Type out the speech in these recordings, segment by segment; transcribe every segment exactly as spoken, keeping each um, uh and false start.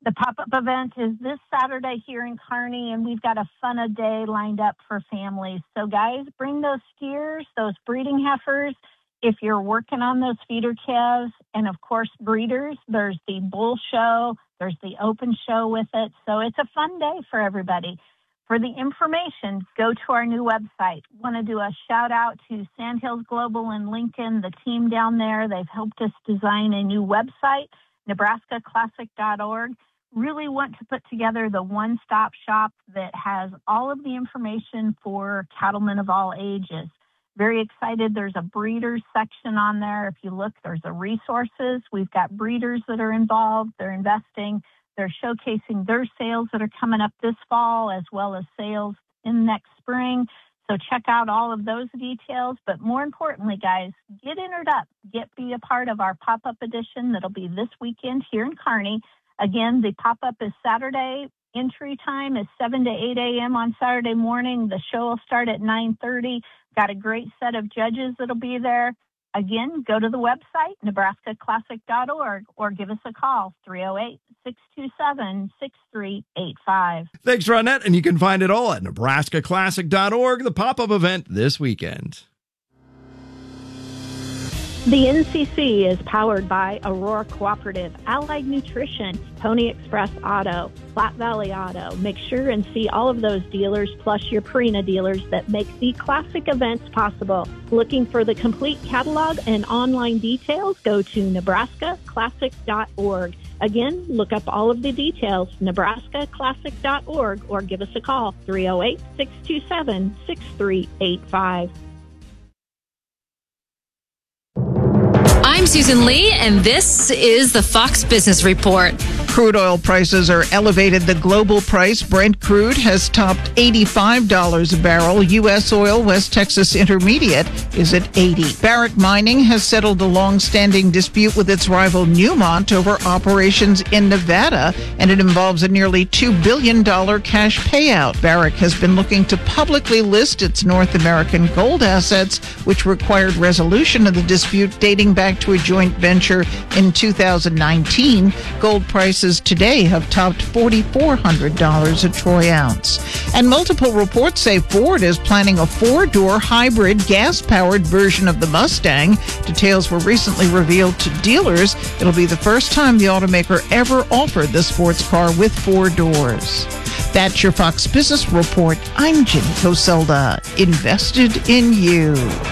The pop-up event is this Saturday here in Kearney, and we've got a fun a day lined up for families. So, guys, bring those steers, those breeding heifers. If you're working on those feeder calves, and, of course, breeders, there's the bull show, there's the open show with it. So it's a fun day for everybody. For the information, go to our new website. Want to do a shout-out to Sandhills Global in Lincoln, the team down there. They've helped us design a new website, Nebraska Classic dot org. Really want to put together the one-stop shop that has all of the information for cattlemen of all ages. Very excited. There's a breeders section on there. If you look, there's a resources. We've got breeders that are involved. They're investing. They're showcasing their sales that are coming up this fall, as well as sales in next spring. So check out all of those details. But more importantly, guys, get entered up. Get be a part of our pop-up edition that'll be this weekend here in Kearney. Again, the pop-up is Saturday. Entry time is seven to eight a.m. on Saturday morning. The show will start at nine thirty. Got a great set of judges that'll be there. Again, go to the website, Nebraska Classic dot org, or give us a call, three oh eight, six two seven, six three eight five. Thanks, Ronette, and you can find it all at Nebraska Classic dot org, the pop-up event this weekend. The N C C is powered by Aurora Cooperative, Allied Nutrition, Pony Express Auto, Platte Valley Auto. Make sure and see all of those dealers, plus your Purina dealers that make the classic events possible. Looking for the complete catalog and online details? Go to Nebraska Classic dot org. Again, look up all of the details, Nebraska Classic dot org, or give us a call, three oh eight, six two seven, six three eight five. I'm Susan Lee, and this is the Fox Business Report. Crude oil prices are elevated. The global price, Brent crude, has topped eighty-five dollars a barrel. U S oil, West Texas Intermediate, is at eighty dollars. Barrick Mining has settled a long-standing dispute with its rival Newmont over operations in Nevada, and it involves a nearly two billion dollars cash payout. Barrick has been looking to publicly list its North American gold assets, which required resolution of the dispute dating back to a joint venture in two thousand nineteen. Gold prices today have topped four thousand four hundred dollars a troy ounce. And multiple reports say Ford is planning a four-door hybrid gas-powered version of the Mustang. Details were recently revealed to dealers. It'll be the first time the automaker ever offered the sports car with four doors. That's your Fox Business Report. I'm Jenny Coselda. Invested in you.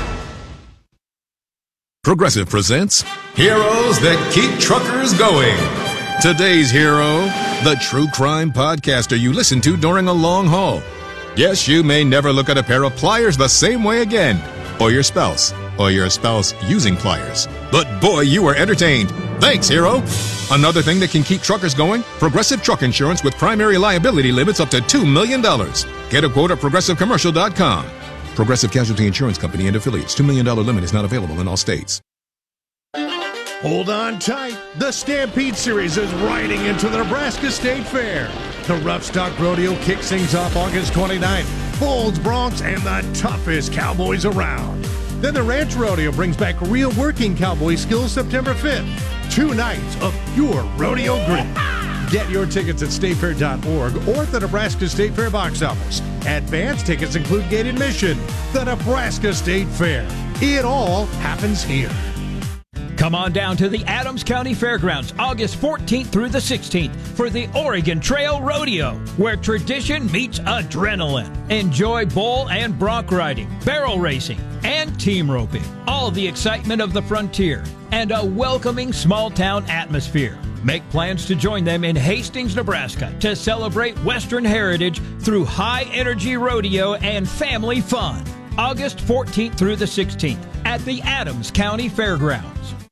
Progressive presents Heroes That Keep Truckers Going. Today's hero, the true crime podcaster you listen to during a long haul. Yes, you may never look at a pair of pliers the same way again, or your spouse, or your spouse using pliers. But boy, you were entertained. Thanks, hero. Another thing that can keep truckers going, Progressive Truck Insurance with primary liability limits up to two million dollars. Get a quote at progressive commercial dot com. Progressive Casualty Insurance Company and affiliates. two million dollars limit is not available in all states. Hold on tight. The Stampede Series is riding into the Nebraska State Fair. The Rough Stock Rodeo kicks things off August twenty-ninth. Bulls, Broncs, and the toughest cowboys around. Then the Ranch Rodeo brings back real working cowboy skills September fifth. Two nights of pure rodeo grit. Get your tickets at state fair dot org or at the Nebraska State Fair box office. Advance tickets include gate admission. The Nebraska State Fair. It all happens here. Come on down to the Adams County Fairgrounds August fourteenth through the sixteenth for the Oregon Trail Rodeo, where tradition meets adrenaline. Enjoy bull and bronc riding, barrel racing, and team roping. All the excitement of the frontier and a welcoming small-town atmosphere. Make plans to join them in Hastings, Nebraska to celebrate Western heritage through high-energy rodeo and family fun. August fourteenth through the sixteenth at the Adams County Fairgrounds.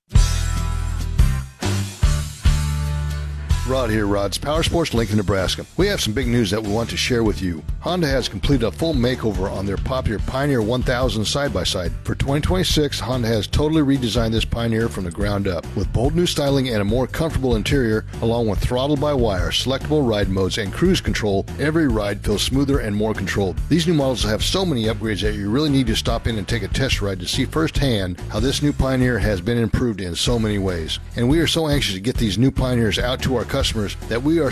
Rod here, Rod's Power Sports, Lincoln, Nebraska. We have some big news that we want to share with you. Honda has completed a full makeover on their popular Pioneer one thousand side-by-side. For twenty twenty-six, Honda has totally redesigned this Pioneer from the ground up. With bold new styling and a more comfortable interior, along with throttle-by-wire, selectable ride modes, and cruise control, every ride feels smoother and more controlled. These new models have so many upgrades that you really need to stop in and take a test ride to see firsthand how this new Pioneer has been improved in so many ways. And we are so anxious to get these new Pioneers out to our customers that we are